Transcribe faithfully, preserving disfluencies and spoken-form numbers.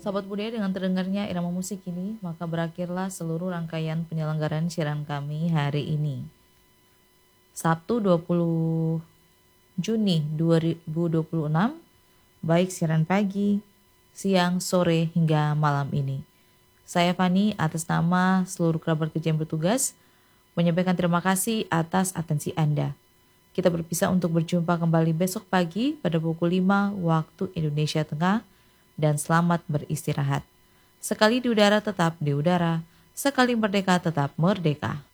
Sahabat budaya, dengan terdengarnya irama musik ini, maka berakhirlah seluruh rangkaian penyelenggaraan siaran kami hari ini. Sabtu dua puluh Juni dua ribu dua puluh enam, baik siaran pagi, siang, sore, hingga malam ini. Saya Fani atas nama seluruh kerabat kerja yang bertugas menyampaikan terima kasih atas atensi Anda. Kita berpisah untuk berjumpa kembali besok pagi pada pukul lima waktu Indonesia Tengah, dan selamat beristirahat. Sekali di udara tetap di udara, sekali merdeka tetap merdeka.